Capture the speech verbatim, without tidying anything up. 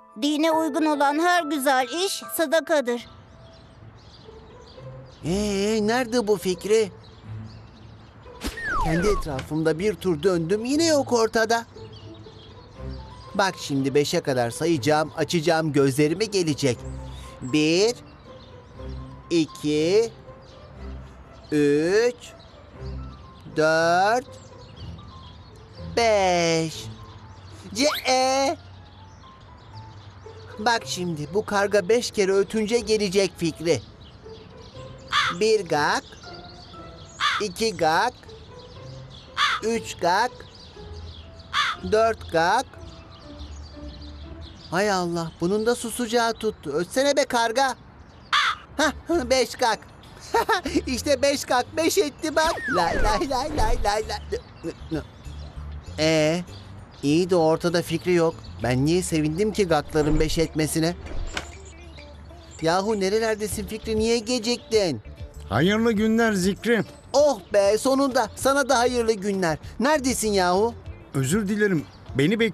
Dine uygun olan her güzel iş sadakadır. Ee, nerede bu Fikri? Kendi etrafımda bir tur döndüm, yine yok ortada. Bak şimdi beşe kadar sayacağım, açacağım gözlerimi, gelecek. Bir, iki, üç, dört, beş. Ce e. Bak şimdi bu karga beş kere ötünce gelecek Fikri. Bir gak, iki gak, üç gak, dört gak. Hay Allah, bunun da susacağı tuttu. Ötsene be karga. Hah, beş gak. İşte beş gak, beş etti bak. Lay lay lay lay lay lay. Ee, iyi de ortada Fikri yok. Ben niye sevindim ki gakların beş etmesine? Yahu nerelerdesin Fikri, niye geciktin? Hayırlı günler Zikri. Oh be, sonunda sana da hayırlı günler. Neredesin yahu? Özür dilerim. Beni